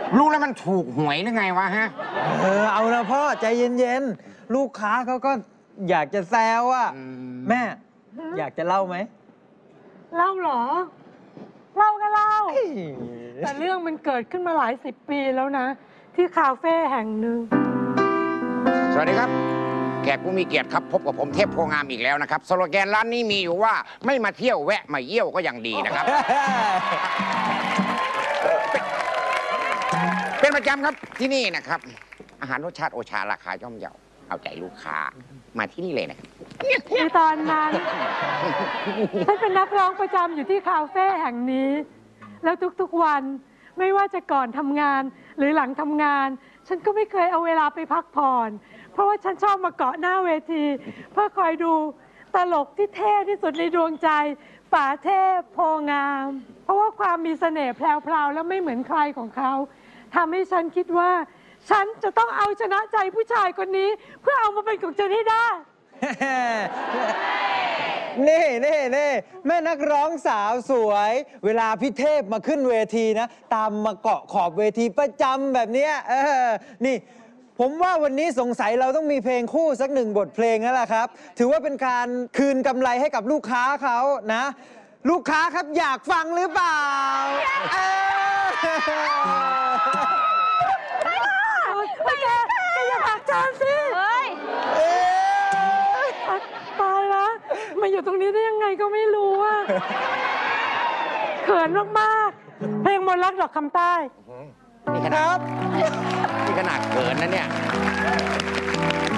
รู้แล้วมันถูกหวยหรือไงวะฮะเอานะพ่อใจเย็นๆลูกค้าเขาก็อยากจะแซวอ่ะแม่อยากจะเล่าไหมเล่าเหรอเล่าก็เล่าแต่เรื่องมันเกิดขึ้นมาหลาย10 ปีแล้วนะที่คาเฟ่แห่งหนึ่งสวัสดีครับแขกผู้มีเกียรติครับพบกับผมเทพโพงามอีกแล้วนะครับสโลแกนร้านนี้มีอยู่ว่าไม่มาเที่ยวแวะมาเยี่ยวก็ยังดีนะครับ เป็นประจำครับที่นี่นะครับอาหารรสชาติโอชาราคาย่อมเยาเอาใจลูกค้ามาที่นี่เลยนะครับในตอนนั้นฉันเป็นนักร้องประจำอยู่ที่คาเฟ่แห่งนี้แล้วทุกๆวันไม่ว่าจะก่อนทำงานหรือหลังทำงานฉันก็ไม่เคยเอาเวลาไปพักผ่อนเพราะว่าฉันชอบมาเกาะหน้าเวทีเพื่อคอยดูตลกที่เท่ที่สุดในดวงใจป๋าเทพโพงามเพราะว่าความมีเสน่ห์แพรวๆและไม่เหมือนใครของเขาทำให้ฉันคิดว่าฉันจะต้องเอาชนะใจผู้ชายคนนี้เพื่อเอามาเป็นของฉันให้ได้นี่แม่นักร้องสาวสวยเวลาพี่เทพมาขึ้นเวทีนะตามมาเกาะขอบเวทีประจำแบบเนี้ยนี่ผมว่าวันนี้สงสัยเราต้องมีเพลงคู่สัก1 บทเพลงแล้วล่ะครับถือว่าเป็นการคืนกำไรให้กับลูกค้าเขานะลูกค้าครับอยากฟังหรือเปล่าแกอย่าผลักฉันสิตายแล้วมาอยู่ตรงนี้ได้ยังไงก็ไม่รู้อ่ะเขินมากๆเพลงมนต์รักดอกคำใต้นี่ขนาดเขินนะเนี่ย